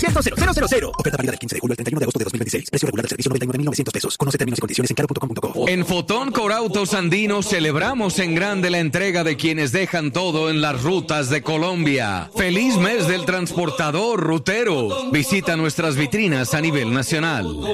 100,000. Oferta válida del 15 de julio al 31 de agosto de 2026. Precio regular del servicio $99,900. Conoce términos y condiciones en caro.com.co. En Fotón Corautos Andino celebramos en grande la entrega de quienes dejan todo en las rutas de Colombia. ¡Feliz mes del transportador rutero! Visita nuestras vitrinas a nivel nacional.